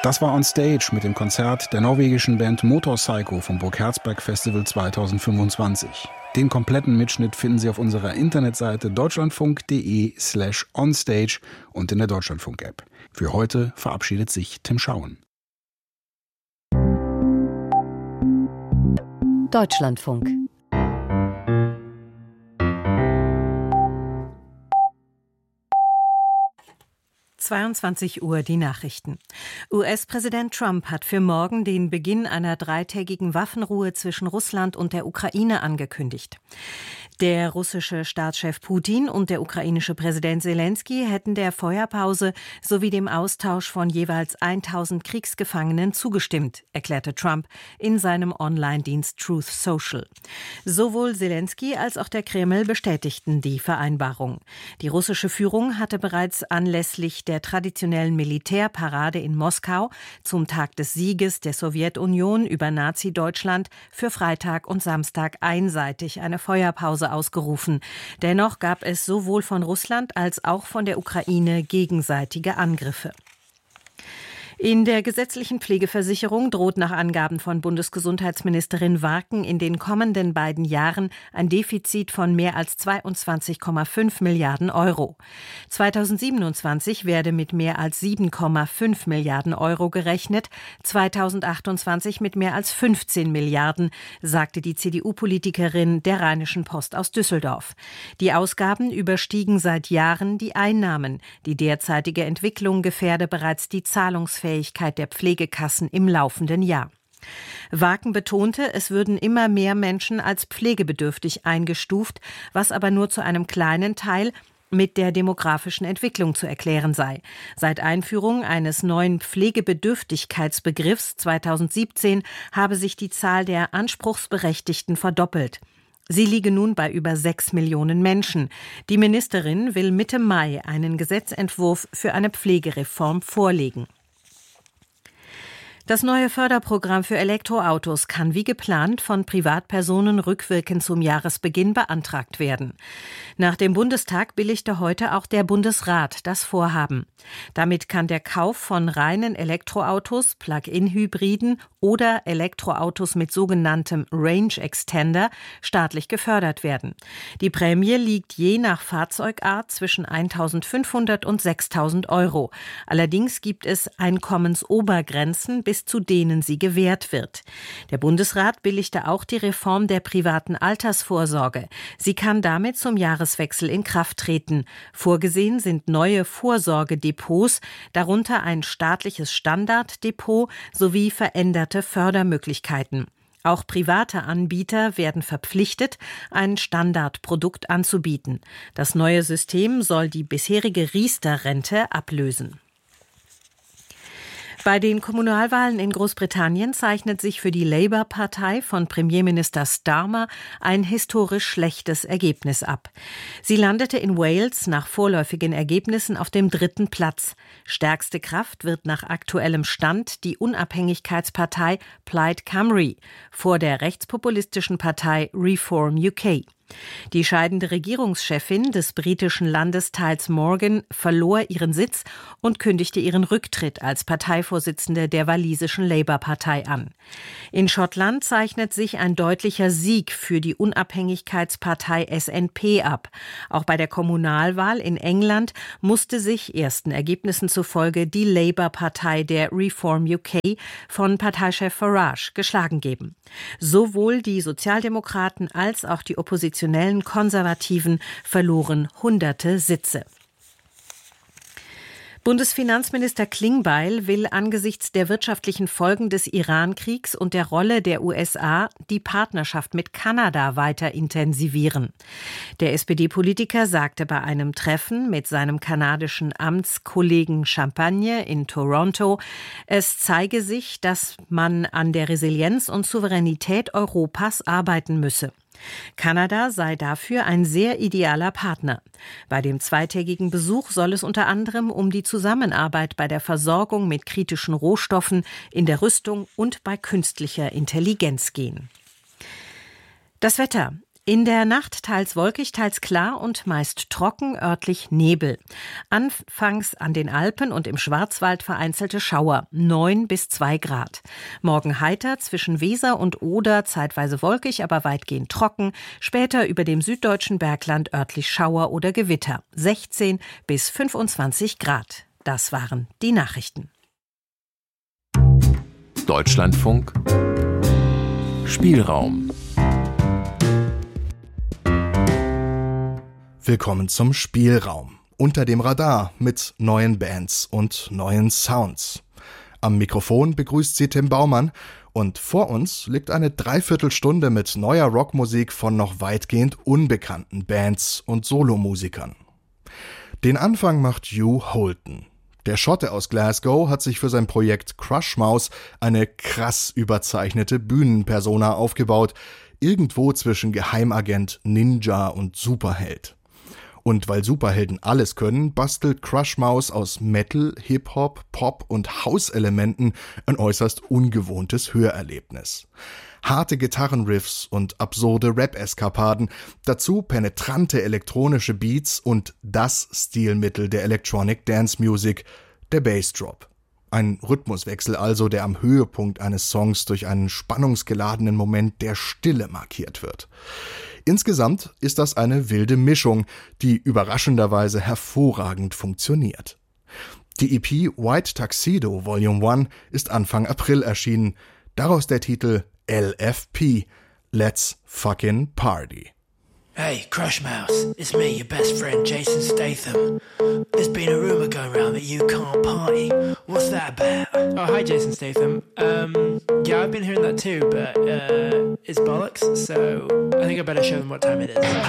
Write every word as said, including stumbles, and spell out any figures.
Das war On Stage mit dem Konzert der norwegischen Band Motorpsycho vom Burg Herzberg Festival zweitausendfünfundzwanzig. Den kompletten Mitschnitt finden Sie auf unserer Internetseite deutschlandfunk.de slash onstage und in der Deutschlandfunk-App. Für heute verabschiedet sich Tim Schauen. Deutschlandfunk. zweiundzwanzig Uhr die Nachrichten. U S-Präsident Trump hat für morgen den Beginn einer dreitägigen Waffenruhe zwischen Russland und der Ukraine angekündigt. Der russische Staatschef Putin und der ukrainische Präsident Selensky hätten der Feuerpause sowie dem Austausch von jeweils tausend Kriegsgefangenen zugestimmt, erklärte Trump in seinem Online-Dienst Truth Social. Sowohl Selensky als auch der Kreml bestätigten die Vereinbarung. Die russische Führung hatte bereits anlässlich der traditionellen Militärparade in Moskau zum Tag des Sieges der Sowjetunion über Nazi-Deutschland für Freitag und Samstag einseitig eine Feuerpause ausgerufen. Dennoch gab es sowohl von Russland als auch von der Ukraine gegenseitige Angriffe. In der gesetzlichen Pflegeversicherung droht nach Angaben von Bundesgesundheitsministerin Warken in den kommenden beiden Jahren ein Defizit von mehr als zweiundzwanzig Komma fünf Milliarden Euro. zweitausendsiebenundzwanzig werde mit mehr als sieben Komma fünf Milliarden Euro gerechnet, zweitausendachtundzwanzig mit mehr als fünfzehn Milliarden, sagte die C D U-Politikerin der Rheinischen Post aus Düsseldorf. Die Ausgaben überstiegen seit Jahren die Einnahmen. Die derzeitige Entwicklung gefährde bereits die Zahlungsfähigkeit der Pflegekassen im laufenden Jahr. Warken betonte, es würden immer mehr Menschen als pflegebedürftig eingestuft, was aber nur zu einem kleinen Teil mit der demografischen Entwicklung zu erklären sei. Seit Einführung eines neuen Pflegebedürftigkeitsbegriffs zweitausendsiebzehn habe sich die Zahl der Anspruchsberechtigten verdoppelt. Sie liege nun bei über sechs Millionen Menschen. Die Ministerin will Mitte Mai einen Gesetzentwurf für eine Pflegereform vorlegen. Das neue Förderprogramm für Elektroautos kann wie geplant von Privatpersonen rückwirkend zum Jahresbeginn beantragt werden. Nach dem Bundestag billigte heute auch der Bundesrat das Vorhaben. Damit kann der Kauf von reinen Elektroautos, Plug-in-Hybriden oder Elektroautos mit sogenanntem Range Extender staatlich gefördert werden. Die Prämie liegt je nach Fahrzeugart zwischen eintausendfünfhundert und sechstausend Euro. Allerdings gibt es Einkommensobergrenzen, bis zu denen sie gewährt wird. Der Bundesrat billigte auch die Reform der privaten Altersvorsorge. Sie kann damit zum Jahreswechsel in Kraft treten. Vorgesehen sind neue Vorsorgedepots, darunter ein staatliches Standarddepot sowie veränderte Fördermöglichkeiten. Auch private Anbieter werden verpflichtet, ein Standardprodukt anzubieten. Das neue System soll die bisherige Riester-Rente ablösen. Bei den Kommunalwahlen in Großbritannien zeichnet sich für die Labour-Partei von Premierminister Starmer ein historisch schlechtes Ergebnis ab. Sie landete in Wales nach vorläufigen Ergebnissen auf dem dritten Platz. Stärkste Kraft wird nach aktuellem Stand die Unabhängigkeitspartei Plaid Cymru vor der rechtspopulistischen Partei Reform U K. Die scheidende Regierungschefin des britischen Landesteils Morgan verlor ihren Sitz und kündigte ihren Rücktritt als Parteivorsitzende der walisischen Labour-Partei an. In Schottland zeichnet sich ein deutlicher Sieg für die Unabhängigkeitspartei S N P ab. Auch bei der Kommunalwahl in England musste sich ersten Ergebnissen zufolge die Labour-Partei der Reform U K von Parteichef Farage geschlagen geben. Sowohl die Sozialdemokraten als auch die Opposition Oppositionellen Konservativen verloren hunderte Sitze. Bundesfinanzminister Klingbeil will angesichts der wirtschaftlichen Folgen des Iran-Kriegs und der Rolle der U S A die Partnerschaft mit Kanada weiter intensivieren. Der S P D-Politiker sagte bei einem Treffen mit seinem kanadischen Amtskollegen Champagne in Toronto, es zeige sich, dass man an der Resilienz und Souveränität Europas arbeiten müsse. Kanada sei dafür ein sehr idealer Partner. Bei dem zweitägigen Besuch soll es unter anderem um die Zusammenarbeit bei der Versorgung mit kritischen Rohstoffen, in der Rüstung und bei künstlicher Intelligenz gehen. Das Wetter. In der Nacht teils wolkig, teils klar und meist trocken, örtlich Nebel. Anfangs an den Alpen und im Schwarzwald vereinzelte Schauer, neun bis zwei Grad. Morgen heiter, zwischen Weser und Oder zeitweise wolkig, aber weitgehend trocken. Später über dem süddeutschen Bergland örtlich Schauer oder Gewitter, sechzehn bis fünfundzwanzig Grad. Das waren die Nachrichten. Deutschlandfunk Spielraum. Willkommen zum Spielraum. Unter dem Radar mit neuen Bands und neuen Sounds. Am Mikrofon begrüßt sie Tim Baumann und vor uns liegt eine Dreiviertelstunde mit neuer Rockmusik von noch weitgehend unbekannten Bands und Solomusikern. Den Anfang macht Hugh Holton. Der Schotte aus Glasgow hat sich für sein Projekt Crushmouse eine krass überzeichnete Bühnenpersona aufgebaut, irgendwo zwischen Geheimagent, Ninja und Superheld. Und weil Superhelden alles können, bastelt Crushmouse aus Metal, Hip-Hop, Pop und House-Elementen ein äußerst ungewohntes Hörerlebnis. Harte Gitarrenriffs und absurde Rap-Eskapaden, dazu penetrante elektronische Beats und das Stilmittel der Electronic Dance Music, der Bassdrop. Ein Rhythmuswechsel also, der am Höhepunkt eines Songs durch einen spannungsgeladenen Moment der Stille markiert wird. Insgesamt ist das eine wilde Mischung, die überraschenderweise hervorragend funktioniert. Die E P White Tuxedo Volume eins ist Anfang April erschienen, daraus der Titel L F P, Let's Fucking Party. Hey, Crushmouse, it's me, your best friend, Jason Statham. There's been a rumour going around that you can't party. What's that about? Oh, hi, Jason Statham. Um, yeah, I've been hearing that too, but uh, it's bollocks, so I think I better show them what time it is.